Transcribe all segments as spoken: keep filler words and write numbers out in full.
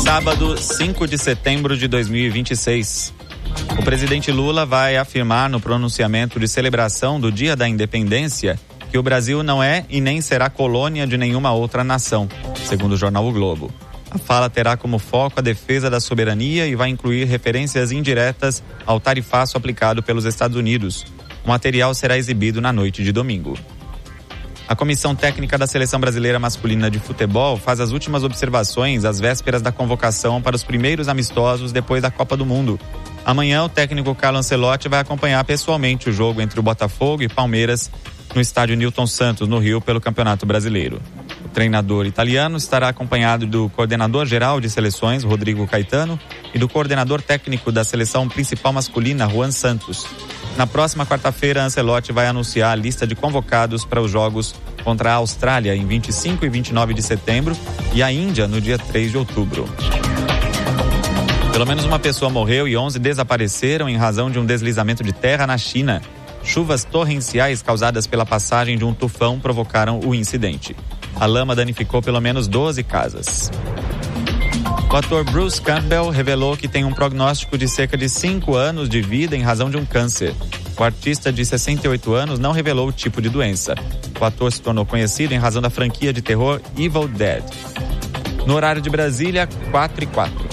Sábado, cinco de setembro de dois mil e vinte e seis. O presidente Lula vai afirmar no pronunciamento de celebração do Dia da Independência que o Brasil não é e nem será colônia de nenhuma outra nação, segundo o jornal O Globo. A fala terá como foco a defesa da soberania e vai incluir referências indiretas ao tarifaço aplicado pelos Estados Unidos. O material será exibido na noite de domingo. A Comissão Técnica da Seleção Brasileira Masculina de Futebol faz as últimas observações às vésperas da convocação para os primeiros amistosos depois da Copa do Mundo. Amanhã, o técnico Carlo Ancelotti vai acompanhar pessoalmente o jogo entre o Botafogo e Palmeiras no estádio Newton Santos, no Rio, pelo Campeonato Brasileiro. O treinador italiano estará acompanhado do coordenador-geral de seleções, Rodrigo Caetano, e do coordenador técnico da seleção principal masculina, Juan Santos. Na próxima quarta-feira, Ancelotti vai anunciar a lista de convocados para os jogos contra a Austrália em vinte e cinco e vinte e nove de setembro e a Índia no dia três de outubro. Pelo menos uma pessoa morreu e onze desapareceram em razão de um deslizamento de terra na China. Chuvas torrenciais causadas pela passagem de um tufão provocaram o incidente. A lama danificou pelo menos doze casas. O ator Bruce Campbell revelou que tem um prognóstico de cerca de cinco anos de vida em razão de um câncer. O artista de sessenta e oito anos não revelou o tipo de doença. O ator se tornou conhecido em razão da franquia de terror Evil Dead. No horário de Brasília, quatro e quatro.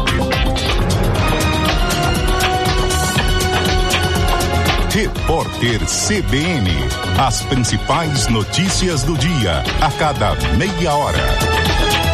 Repórter C B N. As principais notícias do dia, a cada meia hora.